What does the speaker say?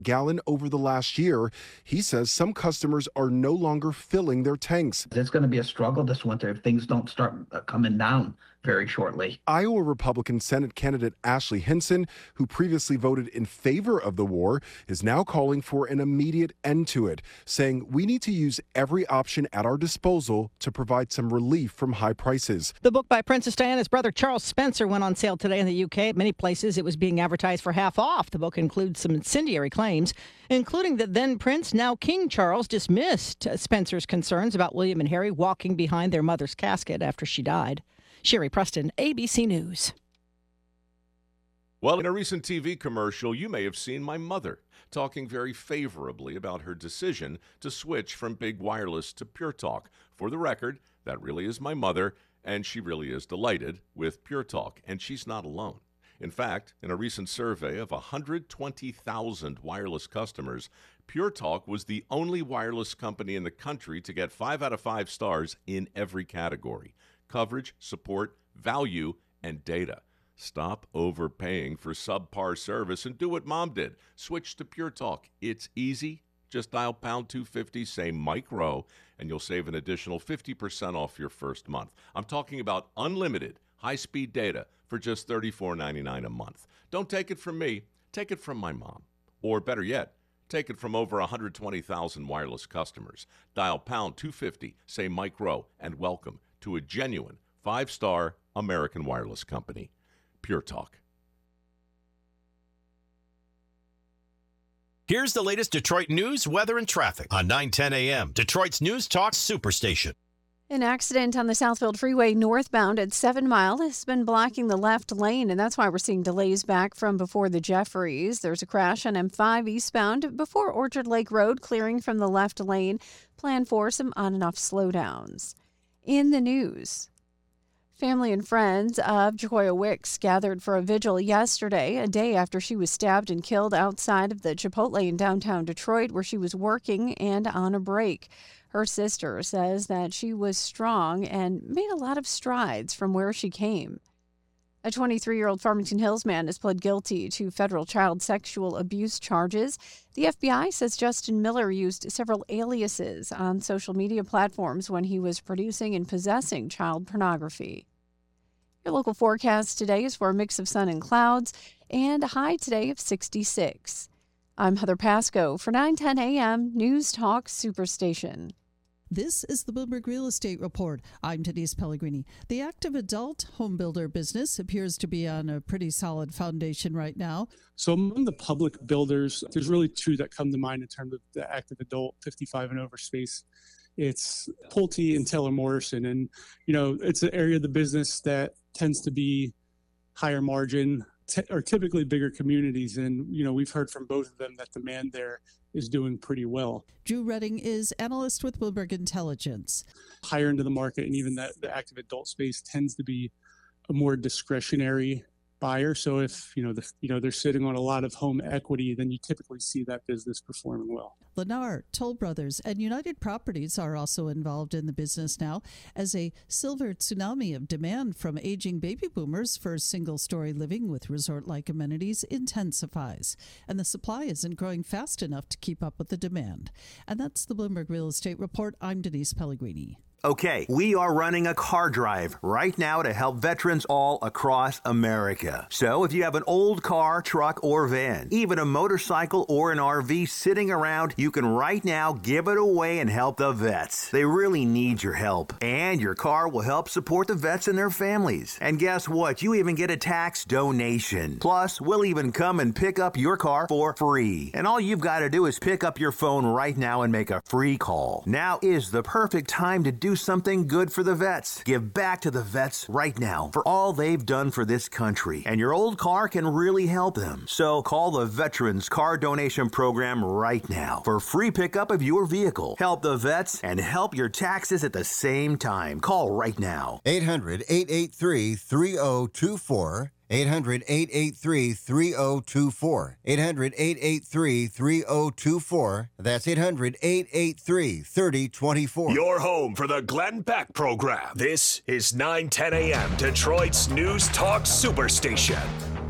gallon over the last year. He says some customers are no longer filling their tanks. It's going to be a struggle this winter if things don't start coming down very shortly. Iowa Republican Senate candidate Ashley Hinson, who previously voted in favor of the war, is now calling for an immediate end to it, saying we need to use every option at our disposal to provide some relief from high prices. The book by Princess Diana's brother Charles Spencer went on sale today in the UK. At many places it was being advertised for half off. The book includes some incendiary claims, including that then Prince, now King Charles, dismissed Spencer's concerns about William and Harry walking behind their mother's casket after she died. Sherry Preston, ABC News. Well, in a recent TV commercial, you may have seen my mother talking very favorably about her decision to switch from big wireless to Pure Talk. For the record, that really is my mother, and she really is delighted with Pure Talk, and she's not alone. In fact, in a recent survey of 120,000 wireless customers, Pure Talk was the only wireless company in the country to get 5 out of 5 stars in every category: coverage, support, value, and data. Stop overpaying for subpar service and do what Mom did. Switch to Pure Talk. It's easy. Just dial pound 250, say Mike Rowe, and you'll save an additional 50% off your first month. I'm talking about unlimited high-speed data for just $34.99 a month. Don't take it from me. Take it from my mom. Or better yet, take it from over 120,000 wireless customers. Dial pound 250, say Mike Rowe, and welcome to a genuine 5-star American wireless company. Pure Talk. Here's the latest Detroit news, weather, and traffic on 9:10 a.m. Detroit's News Talk Superstation. An accident on the Southfield Freeway northbound at 7 Mile has been blocking the left lane, and that's why we're seeing delays back from before the Jeffries. There's a crash on M5 eastbound before Orchard Lake Road, clearing from the left lane. Plan for some on and off slowdowns. In the news, family and friends of Jacoya Wicks gathered for a vigil yesterday, a day after she was stabbed and killed outside of the Chipotle in downtown Detroit, where she was working and on a break. Her sister says that she was strong and made a lot of strides from where she came. A 23-year-old Farmington Hills man has pled guilty to federal child sexual abuse charges. The FBI says Justin Miller used several aliases on social media platforms when he was producing and possessing child pornography. Your local forecast today is for a mix of sun and clouds and a high today of 66. I'm Heather Pasco for 9:10 a.m. News Talk Superstation. This is the Bloomberg Real Estate Report. I'm Denise Pellegrini. The active adult home builder business appears to be on a pretty solid foundation right now. So among the public builders, there's really two that come to mind in terms of the active adult 55 and over space. It's Pulte and Taylor Morrison. And, it's an area of the business that tends to be higher margin, are typically bigger communities. And, we've heard from both of them that demand there is doing pretty well. Drew Redding is analyst with Bloomberg Intelligence. Higher into the market, and even the active adult space tends to be a more discretionary buyer. So if they're sitting on a lot of home equity, then you typically see that business performing well. Lennar, Toll Brothers, and United Properties are also involved in the business now as a silver tsunami of demand from aging baby boomers for single-story living with resort-like amenities intensifies, and the supply isn't growing fast enough to keep up with the demand. And that's the Bloomberg Real Estate Report. I'm Denise Pellegrini. Okay, we are running a car drive right now to help veterans all across America. So if you have an old car, truck, or van, even a motorcycle or an RV sitting around, you can right now give it away and help the vets. They really need your help. And your car will help support the vets and their families. And guess what? You even get a tax donation. Plus, we'll even come and pick up your car for free. And all you've got to do is pick up your phone right now and make a free call. Now is the perfect time to do something good for the vets. Give back to the vets right now for all they've done for this country. And your old car can really help them. So call the Veterans Car Donation Program right now for free pickup of your vehicle. Help the vets and help your taxes at the same time. Call right now. 800-883-3024. 800-883-3024. 800-883-3024. That's 800-883-3024. Your home for the Glenn Beck Program. This is 9:10 a.m. Detroit's News Talk Superstation.